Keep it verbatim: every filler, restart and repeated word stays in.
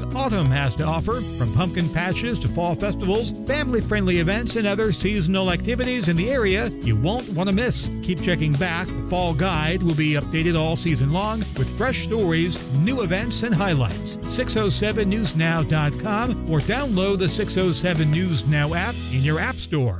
everything autumn has to offer, from pumpkin patches to fall festivals, family-friendly events, and other seasonal activities in the area you won't want to miss. Keep checking back. The Fall Guide will be updated all season long with fresh stories, new events, and highlights. six oh seven news now dot com or download the six oh seven News Now app in your app store.